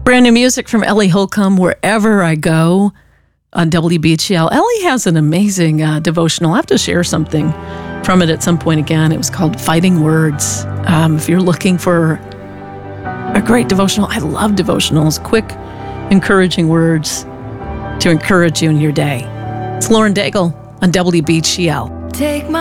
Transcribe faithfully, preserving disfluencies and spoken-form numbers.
Brand new music from Ellie Holcomb, Wherever I Go, on W B H L. Ellie has an amazing uh, devotional. I have to share something from it at some point again. It was called Fighting Words. Um, if you're looking for a great devotional, I love devotionals, quick, encouraging words to encourage you in your day. It's Lauren Daigle on W B H L. Take my